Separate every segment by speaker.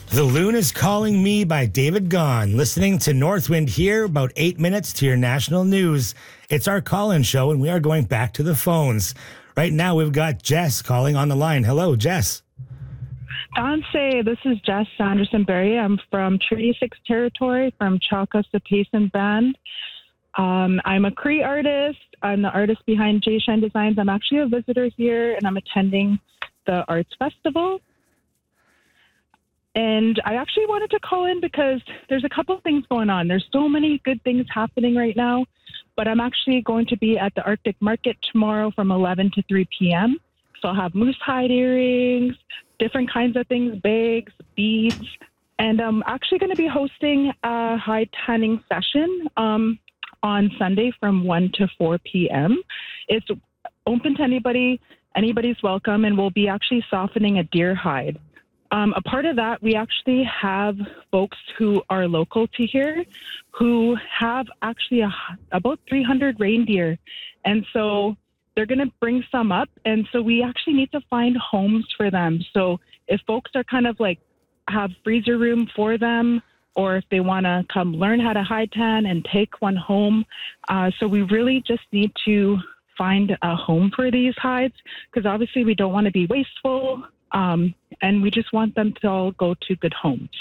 Speaker 1: The Loon is Calling Me by David Gaughan. Listening to Northwind here, about 8 minutes to your national news. It's our call-in show, and we are going back to the phones. Right now, we've got Jess calling on the line. Hello, Jess.
Speaker 2: Danse, this is Jess Sanderson-Berry. I'm from Treaty 6 Territory, from Chalkasa Payson Band. I'm a Cree artist. I'm the artist behind Jay Shine Designs. I'm actually a visitor here, and I'm attending the Arts Festival. And I actually wanted to call in because there's a couple of things going on. There's so many good things happening right now, but I'm actually going to be at the Arctic Market tomorrow from 11 to 3 p.m. So I'll have moose hide earrings, different kinds of things, bags, beads. And I'm actually going to be hosting a hide tanning session on Sunday from 1 to 4 p.m. It's open to anybody. Anybody's welcome, and we'll be actually softening a deer hide. A part of that, we actually have folks who are local to here who have actually about 300 reindeer. And so they're going to bring some up. And so we actually need to find homes for them. So if folks are kind of like have freezer room for them, or if they want to come learn how to hide tan and take one home. So we really just need to find a home for these hides, because obviously we don't want to be wasteful. And we just want them to all go to good homes.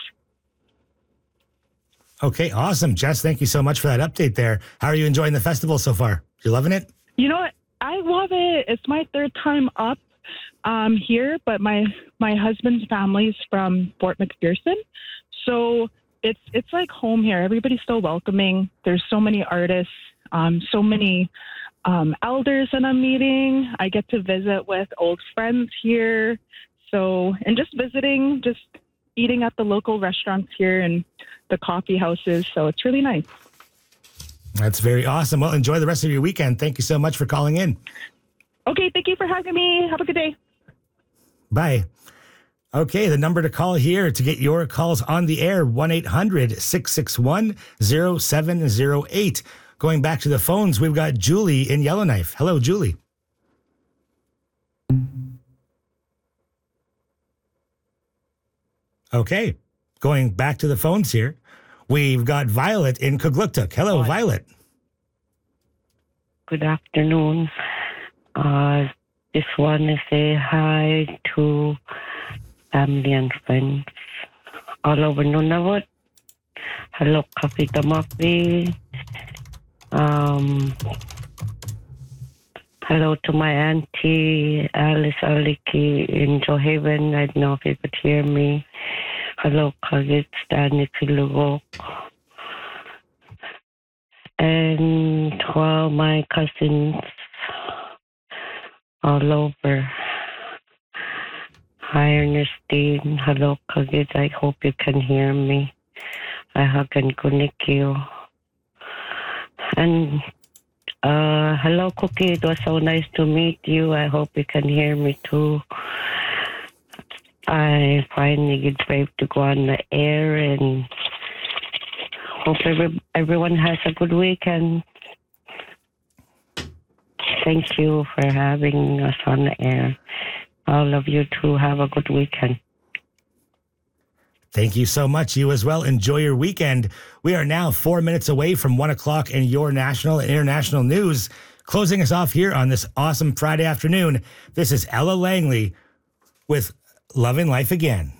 Speaker 1: Okay, awesome. Jess, thank you so much for that update there. How are you enjoying the festival so far? You loving it?
Speaker 2: You know what? I love it. It's my third time up here, but my husband's family's from Fort McPherson. So it's like home here. Everybody's so welcoming. There's so many artists, so many elders that I'm meeting. I get to visit with old friends here. So, and just visiting, just eating at the local restaurants here and the coffee houses. So it's really nice.
Speaker 1: That's very awesome. Well, enjoy the rest of your weekend. Thank you so much for calling in.
Speaker 2: Okay, thank you for having me. Have a good day.
Speaker 1: Bye. Okay, the number to call here to get your calls on the air, 1-800-661-0708. Going back to the phones, we've got Julie in Yellowknife. Hello, Julie. Okay, going back to the phones here, we've got Violet in Kugluktuk. Hello, Violet.
Speaker 3: Good afternoon. Just want to say hi to family and friends all over Nunavut. Hello, Kapita Makri. Hello to my auntie, Alice Aliki in Johaven. I don't know if you could hear me. Hello, Kagit Stanik Lugo. And to all my cousins all over. Hi, Ernestine. Hello, Kagit. I hope you can hear me. I hug and connect you. And hello, Cookie. It was so nice to meet you. I hope you can hear me too. I finally get brave to go on the air, and hope everyone has a good weekend. Thank you for having us on the air. All of you too, have a good weekend.
Speaker 1: Thank you so much. You as well. Enjoy your weekend. We are now 4 minutes away from 1 o'clock in your national and international news. Closing us off here on this awesome Friday afternoon, this is Ella Langley with Loving Life Again.